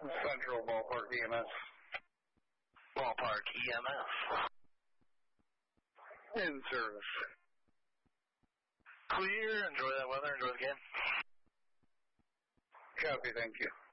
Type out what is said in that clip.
Central Ballpark EMS. Ballpark EMS. In service. Clear. Enjoy that weather. Enjoy the game. Copy, thank you.